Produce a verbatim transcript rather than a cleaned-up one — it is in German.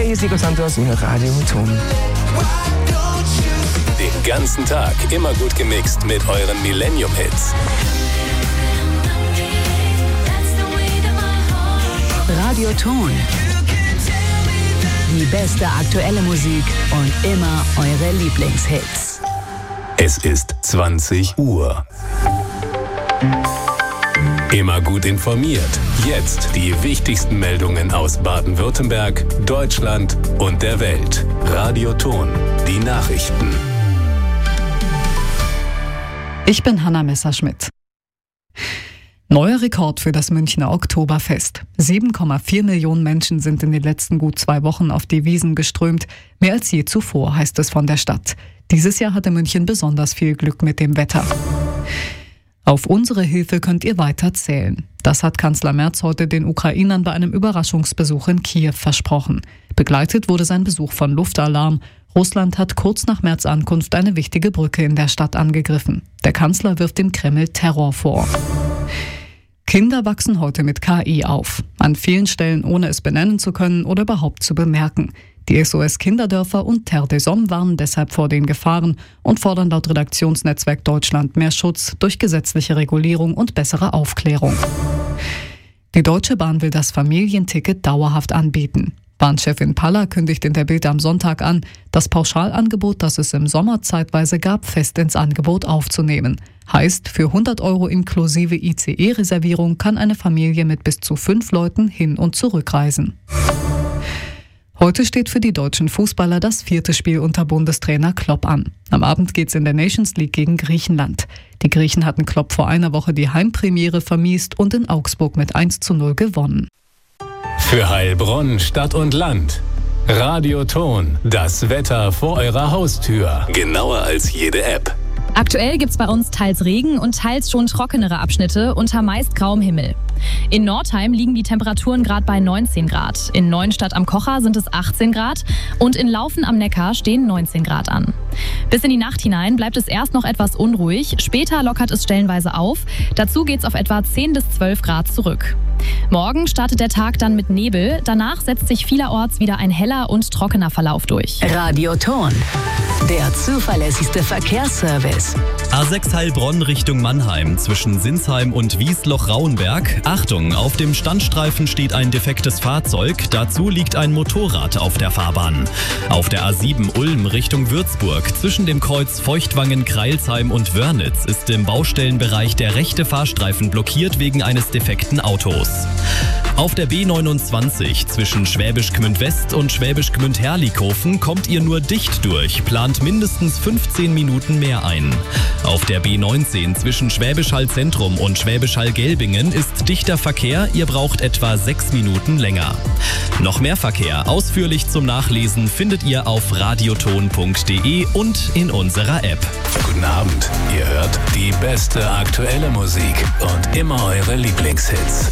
Hey, hier ist Nico Santos ohne Radio Ton. Den ganzen Tag immer gut gemixt mit euren Millennium-Hits. Radio Ton. Die beste aktuelle Musik und immer eure Lieblingshits. Es ist zwanzig Uhr. Immer gut informiert. Jetzt die wichtigsten Meldungen aus Baden-Württemberg, Deutschland und der Welt. Radio Ton. Die Nachrichten. Ich bin Hanna Messerschmidt. Neuer Rekord für das Münchner Oktoberfest. sieben Komma vier Millionen Menschen sind in den letzten gut zwei Wochen auf die Wiesn geströmt. Mehr als je zuvor, heißt es von der Stadt. Dieses Jahr hatte München besonders viel Glück mit dem Wetter. Auf unsere Hilfe könnt ihr weiter zählen. Das hat Kanzler Merz heute den Ukrainern bei einem Überraschungsbesuch in Kiew versprochen. Begleitet wurde sein Besuch von Luftalarm. Russland hat kurz nach Merz' Ankunft eine wichtige Brücke in der Stadt angegriffen. Der Kanzler wirft dem Kreml Terror vor. Kinder wachsen heute mit K I auf. An vielen Stellen ohne es benennen zu können oder überhaupt zu bemerken. Die S O S Kinderdörfer und Terre des Hommes warnen deshalb vor den Gefahren und fordern laut Redaktionsnetzwerk Deutschland mehr Schutz durch gesetzliche Regulierung und bessere Aufklärung. Die Deutsche Bahn will das Familienticket dauerhaft anbieten. Bahnchefin Paller kündigt in der Bild am Sonntag an, das Pauschalangebot, das es im Sommer zeitweise gab, fest ins Angebot aufzunehmen. Heißt, für hundert Euro inklusive I C E-Reservierung kann eine Familie mit bis zu fünf Leuten hin- und zurückreisen. Heute steht für die deutschen Fußballer das vierte Spiel unter Bundestrainer Klopp an. Am Abend geht's in der Nations League gegen Griechenland. Die Griechen hatten Klopp vor einer Woche die Heimpremiere vermiest und in Augsburg mit eins zu null gewonnen. Für Heilbronn, Stadt und Land. Radio Ton. Das Wetter vor eurer Haustür. Genauer als jede App. Aktuell gibt's bei uns teils Regen und teils schon trockenere Abschnitte unter meist grauem Himmel. In Nordheim liegen die Temperaturen gerade bei neunzehn Grad. In Neuenstadt am Kocher sind es achtzehn Grad und in Laufen am Neckar stehen neunzehn Grad an. Bis in die Nacht hinein bleibt es erst noch etwas unruhig, später lockert es stellenweise auf. Dazu geht's auf etwa zehn bis zwölf Grad zurück. Morgen startet der Tag dann mit Nebel, danach setzt sich vielerorts wieder ein heller und trockener Verlauf durch. Radio Ton, der zuverlässigste Verkehrsservice. A sechs Heilbronn Richtung Mannheim zwischen Sinsheim und Wiesloch-Rauenberg. Achtung, auf dem Standstreifen steht ein defektes Fahrzeug, dazu liegt ein Motorrad auf der Fahrbahn. Auf der A sieben Ulm Richtung Würzburg zwischen dem Kreuz Feuchtwangen-Kreilsheim und Wörnitz ist im Baustellenbereich der rechte Fahrstreifen blockiert wegen eines defekten Autos. Auf der B neunundzwanzig zwischen Schwäbisch Gmünd West und Schwäbisch Gmünd Herlikofen kommt ihr nur dicht durch, plant mindestens fünfzehn Minuten mehr ein. Auf der B neunzehn zwischen Schwäbisch Hall Zentrum und Schwäbisch Hall Gelbingen ist dichter Verkehr, ihr braucht etwa sechs Minuten länger. Noch mehr Verkehr ausführlich zum Nachlesen findet ihr auf radioton punkt de und in unserer App. Guten Abend. Ihr hört die beste aktuelle Musik und immer eure Lieblingshits.